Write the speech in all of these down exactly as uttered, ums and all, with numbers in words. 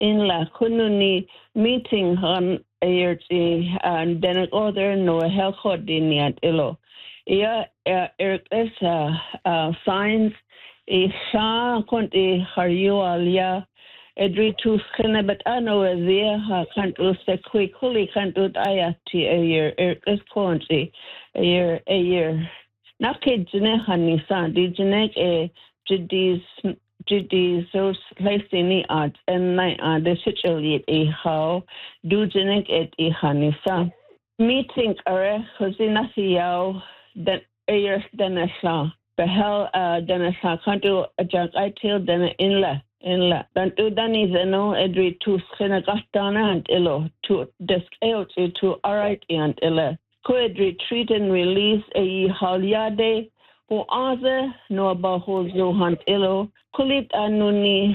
in la kununi meeting han ayerti and then other no health coordinate ilo. Yeah, er is uh signs e sha konti haryu alia edri tu skene but ano azia ha kantu se quickly kantu ayati a year er is konti a year a year naked jene hanisa di jene e jidis jidis so placing art and night uh the situation e how do jene et e hanisa meeting are hosinasiao that ayer denasha behel uh denasha kantu ajak I tell den inla inla dan tu dani zeno edri tu senagatana and ilo to desk out to alright and illa could retreat and release a holiade who other no baho zohan ilo kulit anuni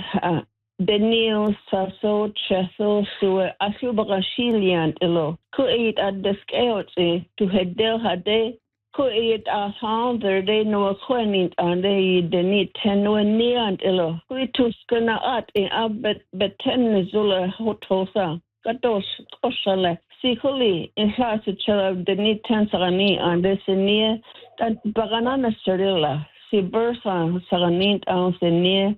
Daniel Sasso Cheso Sue Asubagashilian ilo could eat at desk out to head del hade ko it a sound there they no coinit and they the need ten no near and ilo we to skana at in a bet bet ten zula hotosa katos osale sikoli in class chala the need ten sarani and this near that bagana serilla si bursa sarani on the near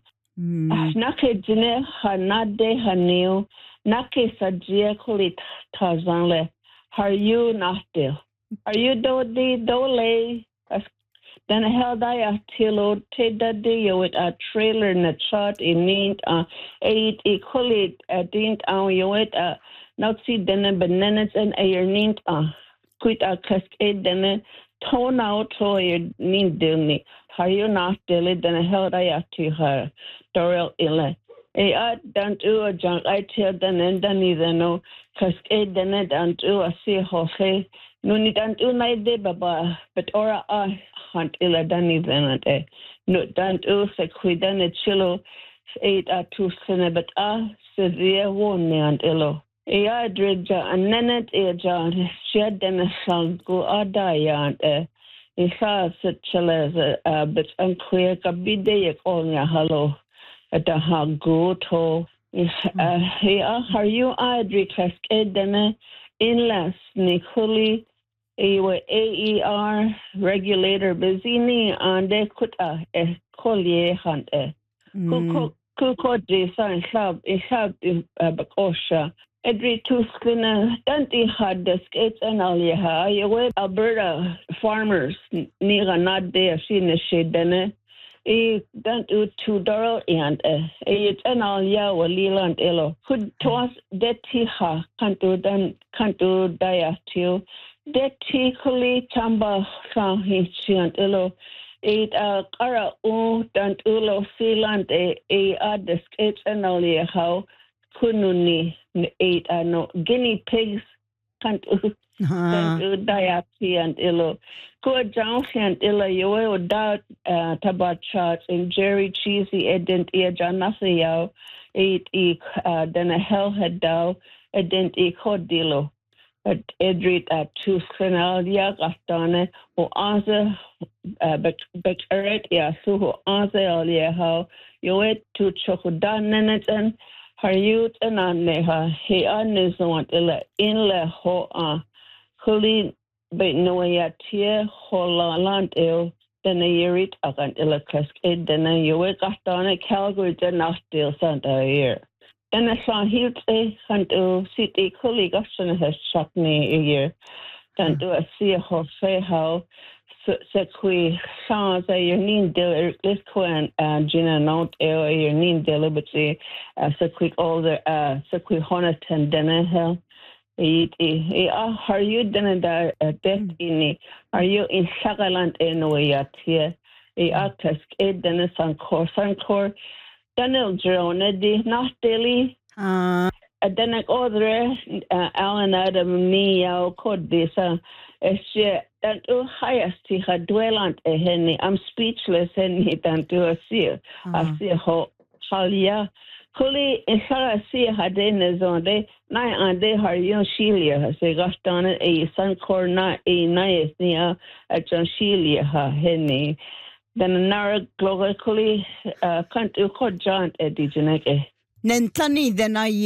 nake jine hanade hanio nake sajia kolit tazanle are you not there? Are you do the dole? Then held I a tilo take that day with a trailer in a shot in need uh eight equally a dint on you with a not see then bananas and a your need uh quit a cascade then tone out to your need dilly. Are you not dilly? Then held I a to her Dorel illa. A I don't do a junk I tell then and then either no cascade then it and do a see Jose. No need to my day, Baba, but ora I hunt illa dani venate. No don't do se quidan a chillo eight a two sene, but ah, severe one and illo. A I dredja and nenet a jan, shed then a shall go a diant a. A sa such a but unclear cabide on ya hello at a ha go to. Hey, are you I reclass then inless Nicoli a E R regulator busy and they could a collier hunt a cook design club a have in Bakosha. Every two skinner Dante had the skates and all you have you Alberta farmers near not there seen the shade then E don't do two dollar and a and all ya or Leland Elo could toss that tea ha can't do then can't do diatil that tea coli tamba from his and Elo eight a cara o don't ulo sealant a a at the skates and all ya how kununi eight a no guinea pigs can't do diatil and Elo. Good Johnson illa yo da tabat charts and Jerry Cheesy edent e janasio eight e then a hell had dow edent e codilo at edrit at two senalia gastane or answer but eret ya so answer alia how you went to chocodan and her youth and aneha he anison illa in le ho a clean but no ya tia Holland el then a yerit agant illa cascade then a you wake on a Calgary then not still Santa year. Then I saw here a hunt to city colleague has shot me a year. Then do I see a whole say how sequi sans a your need deal this coin and Gina not a your need deliberately uh sequi all the uh sequi honest and then a hell. E e are you then da death in are you in Sagaland anyway at here e actus ed then san core san core Daniel drone di not daily uh then I order Alan Adam me out code this uh she that oh highest he had dwellant a henny I'm speechless and he don't do a see I see how halia Kuli isara si hadene zonde na ande har yon shilia se gastane e san corna e nice nia a jon shilia ha heni then nara globally uh can't you call giant edigeneke Nentani then I